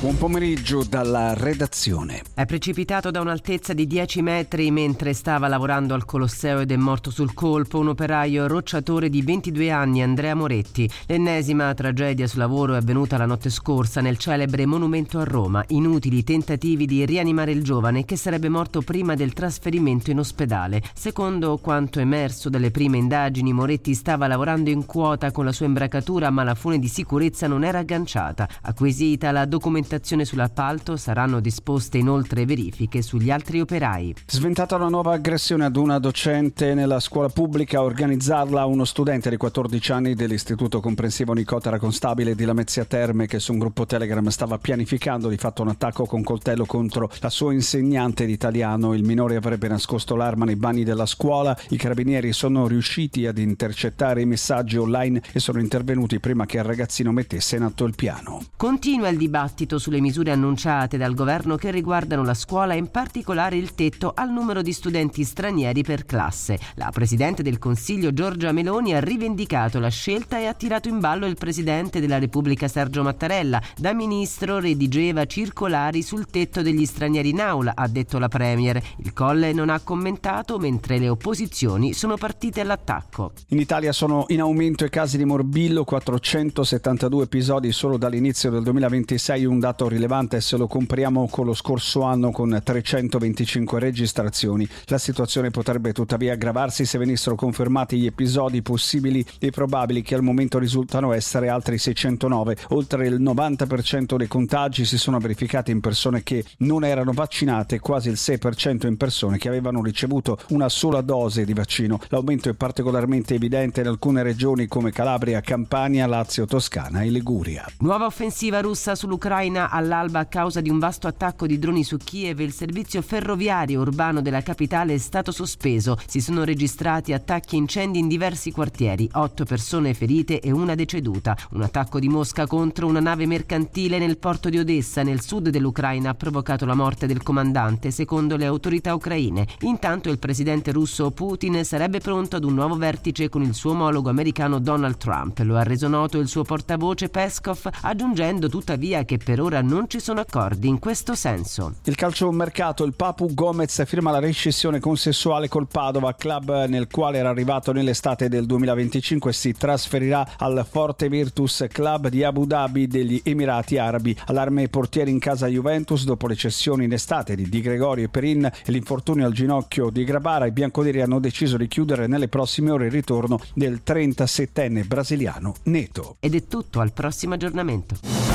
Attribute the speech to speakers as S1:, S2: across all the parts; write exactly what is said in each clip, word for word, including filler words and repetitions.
S1: Buon pomeriggio dalla redazione.
S2: È precipitato da un'altezza di dieci metri mentre stava lavorando al Colosseo ed è morto sul colpo un operaio rocciatore di ventidue anni, Andrea Moretti. L'ennesima tragedia sul lavoro è avvenuta la notte scorsa nel celebre monumento a Roma. Inutili tentativi di rianimare il giovane che sarebbe morto prima del trasferimento in ospedale. Secondo quanto emerso dalle prime indagini, Moretti stava lavorando in quota con la sua imbracatura, ma la fune di sicurezza non era agganciata. Acquisita la documentazione sull'appalto, saranno disposte inoltre verifiche sugli altri operai.
S1: Sventata una nuova aggressione ad una docente nella scuola pubblica, a organizzarla uno studente di quattordici anni dell'istituto comprensivo Nicotera Constabile di Lamezia Terme, che su un gruppo Telegram stava pianificando di fatto un attacco con coltello contro la sua insegnante di italiano. Il minore avrebbe nascosto l'arma nei bagni della scuola. I carabinieri sono riusciti ad intercettare i messaggi online e sono intervenuti prima che il ragazzino mettesse in atto il piano.
S2: Continua il dibattito sulle misure annunciate dal governo che riguardano la scuola e in particolare il tetto al numero di studenti stranieri per classe. La Presidente del Consiglio Giorgia Meloni ha rivendicato la scelta e ha tirato in ballo il Presidente della Repubblica Sergio Mattarella. Da ministro redigeva circolari sul tetto degli stranieri in aula, ha detto la Premier. Il Colle non ha commentato, mentre le opposizioni sono partite all'attacco.
S1: In Italia sono in aumento i casi di morbillo, quattrocentosettantadue episodi solo dall'inizio del duemilaventisei, un dato rilevante se lo compariamo con lo scorso anno con trecentoventicinque registrazioni. La situazione potrebbe tuttavia aggravarsi se venissero confermati gli episodi possibili e probabili, che al momento risultano essere altri seicentonove. Oltre il novanta per cento dei contagi si sono verificati in persone che non erano vaccinate, quasi il sei per cento in persone che avevano ricevuto una sola dose di vaccino. L'aumento è particolarmente evidente in alcune regioni come Calabria, Campania, Lazio, Toscana e Liguria.
S2: Nuova offensiva russa sull'Ucraina all'alba a causa di un vasto attacco di droni su Kiev. Il servizio ferroviario urbano della capitale è stato sospeso. Si sono registrati attacchi e incendi in diversi quartieri, otto persone ferite e una deceduta. Un attacco di Mosca contro una nave mercantile nel porto di Odessa, nel sud dell'Ucraina, ha provocato la morte del comandante, secondo le autorità ucraine. Intanto il presidente russo Putin sarebbe pronto ad un nuovo vertice con il suo omologo americano Donald Trump. Lo ha reso noto il suo portavoce Peskov, aggiungendo tuttavia che per ora non ci sono accordi in questo senso.
S1: Il calciomercato, il Papu Gomez firma la rescissione consensuale col Padova, club nel quale era arrivato nell'estate del duemilaventicinque. Si trasferirà al Forte Virtus Club di Abu Dhabi degli Emirati Arabi. Allarme ai portieri in casa Juventus dopo le cessioni in estate di Di Gregorio e Perin e l'infortunio al ginocchio di Grabara. I bianconeri hanno deciso di chiudere nelle prossime ore il ritorno del trentasettenne brasiliano Neto.
S2: Ed è tutto, al prossimo aggiornamento.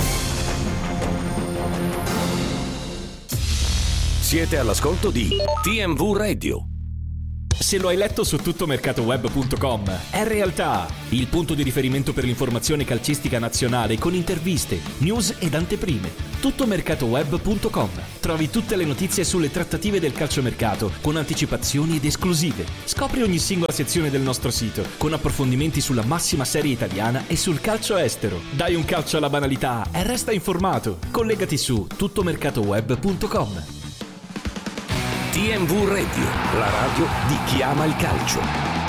S3: Siete all'ascolto di T M V Radio.
S4: Se lo hai letto su tuttomercatoweb punto com, è realtà il punto di riferimento per l'informazione calcistica nazionale con interviste, news ed anteprime. tuttomercatoweb punto com. Trovi tutte le notizie sulle trattative del calciomercato con anticipazioni ed esclusive. Scopri ogni singola sezione del nostro sito con approfondimenti sulla massima serie italiana e sul calcio estero. Dai un calcio alla banalità e resta informato. Collegati su tuttomercatoweb punto com.
S3: T M V Radio, la radio di chi ama il calcio.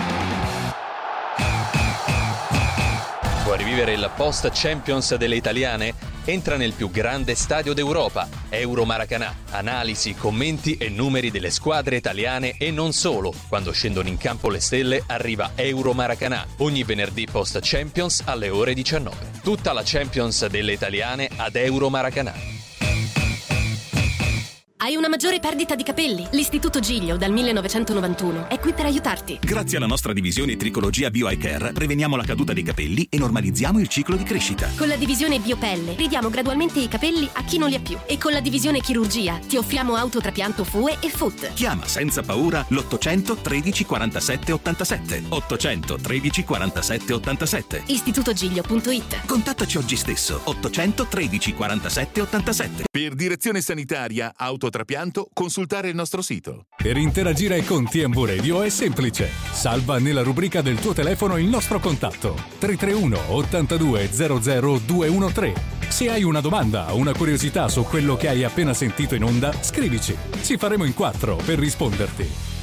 S5: Vuoi rivivere il post Champions delle italiane? Entra nel più grande stadio d'Europa, Euro Maracanã. Analisi, commenti e numeri delle squadre italiane e non solo. Quando scendono in campo le stelle arriva Euro Maracanã. Ogni venerdì post Champions alle ore diciannove. Tutta la Champions delle italiane ad Euro Maracanã.
S6: Hai una maggiore perdita di capelli? L'Istituto Giglio dal millenovecentonovantuno è qui per aiutarti.
S7: Grazie alla nostra divisione Tricologia Bio Eye Care preveniamo la caduta dei capelli e normalizziamo il ciclo di crescita.
S6: Con la divisione Biopelle ridiamo gradualmente i capelli a chi non li ha più. E con la divisione Chirurgia ti offriamo autotrapianto F U E e F U T.
S7: Chiama senza paura l'ottocento tredici quarantasette ottantasette. ottocento tredici quarantasette ottantasette.
S6: istituto giglio punto it.
S7: Contattaci oggi stesso. ottocento tredici quarantasette ottantasette.
S8: Per direzione sanitaria autotrapianto consultare il nostro sito.
S9: Per interagire con T M V Radio è semplice. Salva nella rubrica del tuo telefono il nostro contatto tre tre uno ottantadue zero zero due uno tre. Se hai una domanda o una curiosità su quello che hai appena sentito in onda, scrivici. Ci faremo in quattro per risponderti.